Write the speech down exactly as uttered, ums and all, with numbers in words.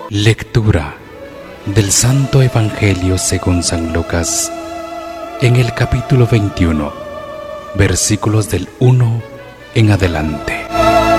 Lectura del Santo Evangelio según San Lucas, en el capítulo veintiuno, versículos del uno en adelante.